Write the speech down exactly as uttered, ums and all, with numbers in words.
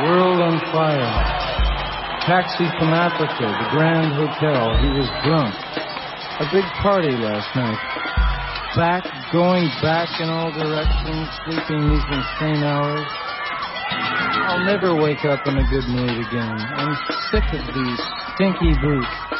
World on fire. Taxi from Africa, the Grand Hotel. He was drunk. A big party last night. Back, going back in all directions, sleeping these insane hours. I'll never wake up in a good mood again. I'm sick of these stinky boots.